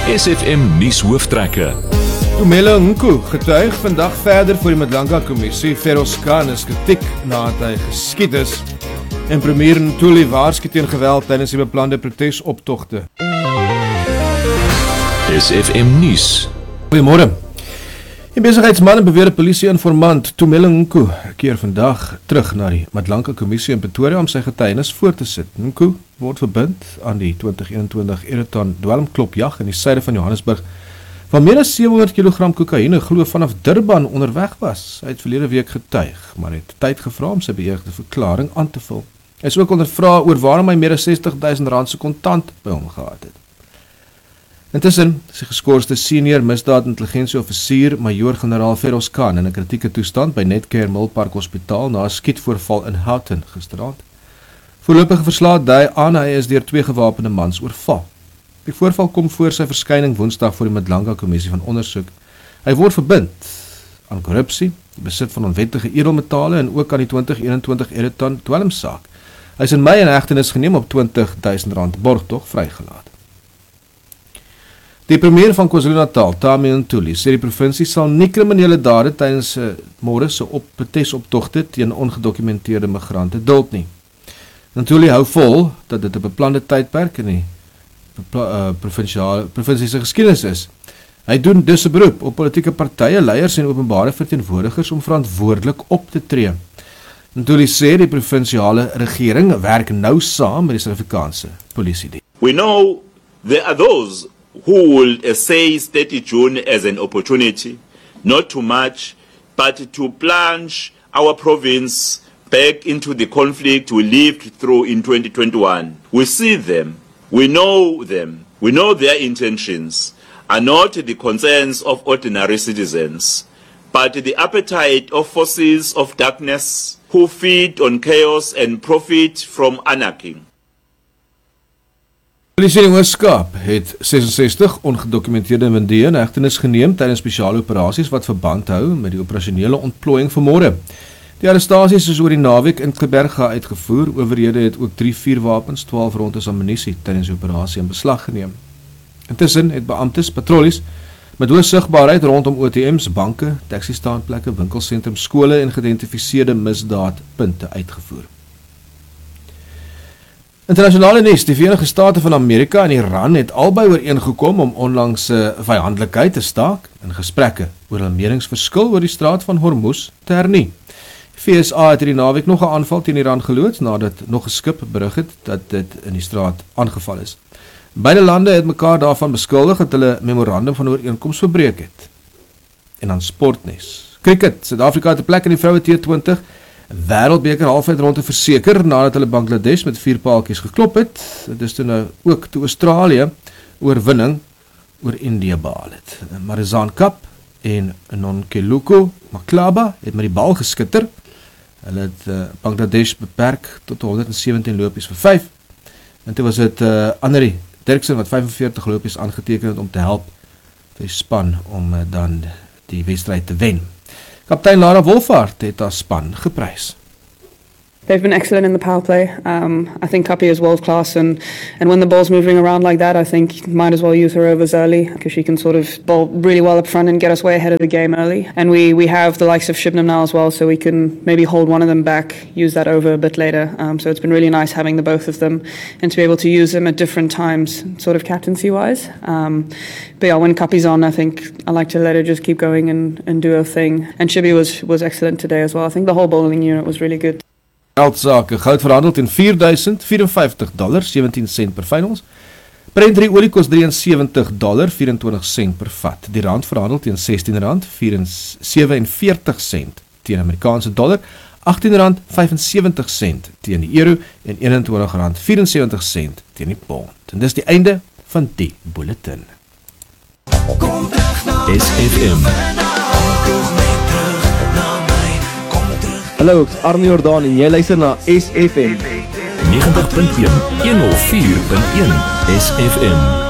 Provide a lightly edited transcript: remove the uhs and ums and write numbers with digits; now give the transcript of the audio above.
SFM nuus hooftrekke. Tumelo Nku getuig vandag verder voor die Madlanga Kommissie. Feroz Khan is kritiek nadat hy geskiet is. En premier Ntuli waarsku teen geweld tydens die beplande protesoptogte. SFM nuus. Goeiemôre. Die besigheidsman en beweerde polisie-informant Tumelo Nku keer vandag terug na die Madlanga Kommissie in Pretoria om sy getuienis voor te sit. Nku word verbind aan die 2021 Ereton dwelmklopjag in die suide van Johannesburg, van meer as 700 kg kokaïne glo vanaf Durban onderweg was. Hy het verlede week getuig, maar het tyd gevra om sy beëdigde verklaring aan te vul. Hy is ook ondervra oor waarom hy meer as R60.000 se kontant by hom gehad het. Intussen is die geskoorste senior misdaad-intelligensie-offisier Majoor-generaal Feroz Khan in 'n kritieke toestand by Netcare Milpark Hospitaal na 'n skietvoorval in Houghton gisteraand. Voorlopige verslae dui aan hy is deur 2 gewapende mans oorval. Die voorval kom voor sy verskyning Woensdag voor die Madlanga Kommissie van ondersoek. Hy word verbind aan korrupsie, die besit van onwettige edelmetale en ook aan die 2021 Ereton dwelmsaak. Hy is in Mei in hegtenis geneem op R20.000 borgtog vrygelaat. Die premier van KwaZulu-Natal, Tami Ntuli, sê die provinsie sal nie kriminele dade tydens môre se protesoptogte teen ongedokumenteerde migrante duld nie. Ntuli hou vol dat dit 'n beplande tydperk in die provinsie se geskiedenis is. Hy doen dus 'n beroep op politieke partye, leiers en openbare verteenwoordigers om verantwoordelik op te tree. Ntuli sê die provinsiale regering werk nou saam met die Suid-Afrikaanse polisie. We know there are those who will seize 30 June as an opportunity, not too much, but to plunge our province back into the conflict we lived through in 2021. We see them, we know their intentions are not the concerns of ordinary citizens, but the appetite of forces of darkness who feed on chaos and profit from anarchy. Polisie in Oos-Kaap het 66 ongedokumenteerde individue in hegtenis geneem tydens spesiale operasies wat verband hou met die operasionele ontplooiing vanmôre. Die arrestasies is oor die naweek in Gqeberha uitgevoer. Owerhede het ook 3 vuurwapens, 12 rondes ammunisie tydens die operasie in beslag geneem. Intussen het beamptes patrollies met hoë sigbaarheid rondom OTM's, banke, taxi-staanplekke, winkelsentrums, skole en geïdentifiseerde misdaadpunte uitgevoer. Internasionale nuus, die Verenigde State van Amerika en Iran het albei ooreengekom om onlangs vyhandelikheid te staak in gesprekke oor hul meningsverskil oor die straat van Hormuz te hernie. VSA het hierdie naweek nog 'n aanval teen Iran geloods nadat nog 'n skip berig het dat dit in die straat aangeval is. Beide lande het mekaar daarvan beskuldig dat hulle memorandum van ooreenkoms verbreek het. En dan sportnuus. Cricket, Suid-Afrika het 'n plek in die vroue T20 Wêreldbeker halfeindronde verseker nadat hulle Bangladesh met 4 paaltjies geklop het. Dit is toe nou ook toe Australië oorwinning oor India behaal het. Marizanne Cup en Nonkeluko Maklaba het met die bal geskitter. Hulle het Bangladesh beperk tot 117 lopies vir 5. En toe was dit Annelie Dirksen wat 45 lopies aangeteken het om te help vir die span om dan die wedstryd te wen. Kaptein Lara Wolfhard het haar span geprys. They've been excellent in the power play. I think Kapi is world class, and when the ball's moving around like that, I think might as well use her overs early because she can sort of bowl really well up front and get us way ahead of the game early. And we have the likes of Shibnam now as well, so we can maybe hold one of them back, use that over a bit later. So it's been really nice having the both of them and to be able to use them at different times, sort of captaincy wise. But yeah, when Kapi's on, I think I like to let her just keep going and do her thing. And Shibi was excellent today as well. I think the whole bowling unit was really good. Geldsake, goud verhandel teen $4,054.17 per fyn ons. Brent olie kos $73.24 per vat. Die rand verhandel teen R16.47 teen Amerikaanse dollar, R18.75 teen die euro en R21.74 teen die pond. En dis die einde van die bulletin. SFM. Hallo, ek is Arnie Jordaan en jy luister na SFM 90.1 104.1 SFM.